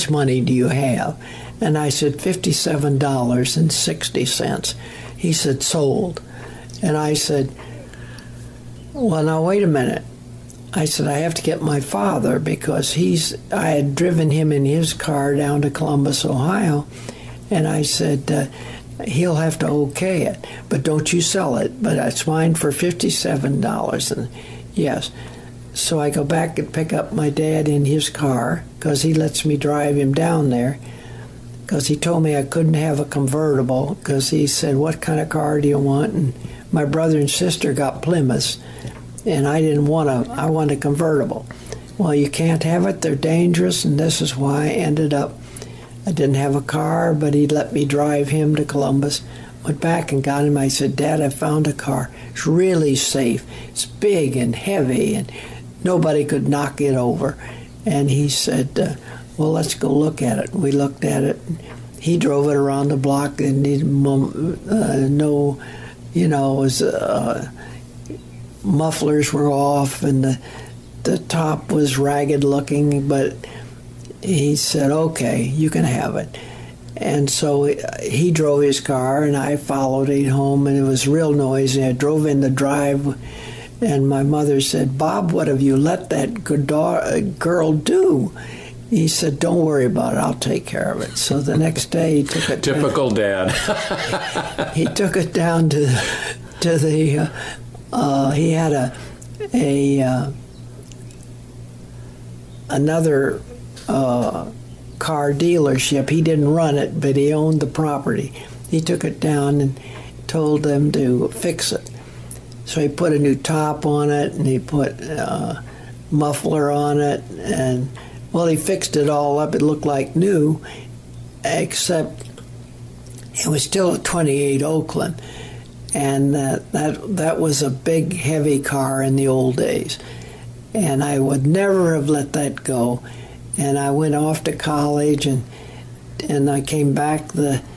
much money do you have? And I said, $57.60. He said, sold. And I said, well, now wait a minute. I said, I have to get my father because I had driven him in his car down to Columbus, Ohio. And I said, he'll have to okay it, but don't you sell it. But it's mine for $57. And yes. So I go back and pick up my dad in his car because he lets me drive him down there because he told me I couldn't have a convertible because he said, what kind of car do you want? And my brother and sister got Plymouths, and I wanted a convertible. Well, you can't have it. They're dangerous, and this is why I didn't have a car, but he let me drive him to Columbus. Went back and got him. I said, Dad, I found a car. It's really safe. It's big and heavy, and nobody could knock it over. And he said, well, let's go look at it. We looked at it. He drove it around the block, and mufflers were off, and the top was ragged looking, but he said, okay, you can have it. And so he drove his car, and I followed him home, and it was real noisy. I drove in the drive, and my mother said, Bob, what have you let that girl do? He said, don't worry about it. I'll take care of it. So the next day he took it. Typical dad. He took it down to the, he had another car dealership. He didn't run it, but he owned the property. He took it down and told them to fix it. So he put a new top on it, and he put a muffler on it, and well, he fixed it all up. It looked like new, except it was still a 28 Oakland, and that was a big, heavy car in the old days, and I would never have let that go. And I went off to college, and I came back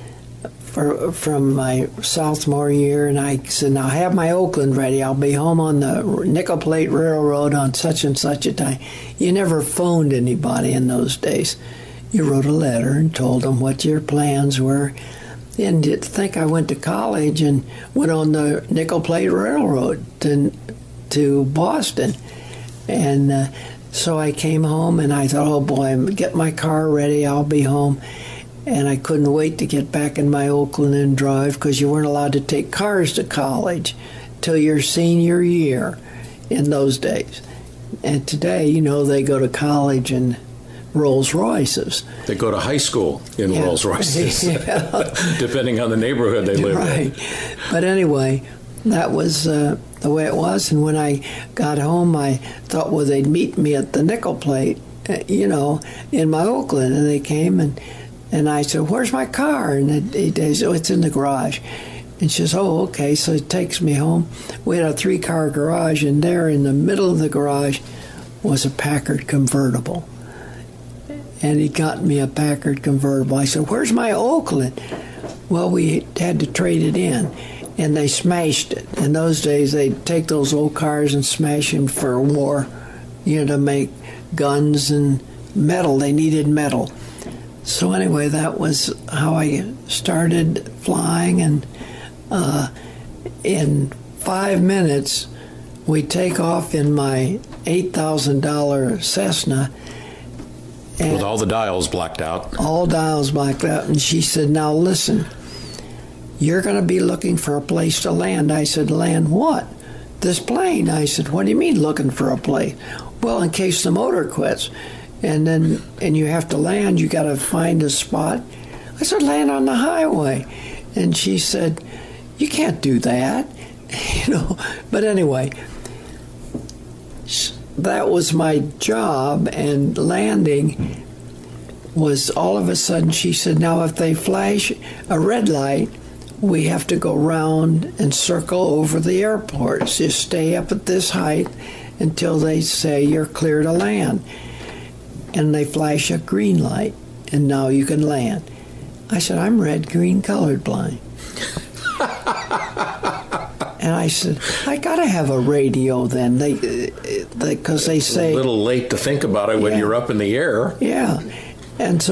from my sophomore year, and I said, now I have my Oakland ready. I'll be home on the Nickel Plate Railroad on such and such a time. You never phoned anybody in those days. You wrote a letter and told them what your plans were. And you'd think I went to college and went on the Nickel Plate Railroad to Boston. And so I came home, and I thought, oh boy, get my car ready, I'll be home. And I couldn't wait to get back in my Oakland and drive because you weren't allowed to take cars to college till your senior year in those days. And today, they go to college in Rolls Royces. They go to high school in Rolls Royces, depending on the neighborhood they live in. But anyway, that was the way it was. And when I got home, I thought, well, they'd meet me at the Nickel Plate, in my Oakland. And they came, and I said, where's my car? And they said, oh, it's in the garage. And she says, oh, okay. So he takes me home. We had a 3-car garage, and there in the middle of the garage was a Packard convertible. And he got me a Packard convertible. I said, where's my Oakland? Well, we had to trade it in, and they smashed it. In those days, they'd take those old cars and smash them for war, to make guns and metal. They needed metal. So anyway, that was how I started flying, and in 5 minutes, we take off in my $8,000 Cessna. With all the dials blacked out. All dials blacked out. And she said, now listen, you're going to be looking for a place to land. I said, land what? This plane. I said, what do you mean looking for a place? Well, in case the motor quits. And you have to land, you got to find a spot. I said, land on the highway. And she said, you can't do that. But anyway, that was my job, and landing was all of a sudden, she said, now if they flash a red light, we have to go round and circle over the airport. Just stay up at this height until they say you're clear to land. And they flash a green light, and now you can land. I said, I'm red-green colorblind. And I said, I got to have a radio then, because they say... A little late to think about it when you're up in the air. Yeah. And so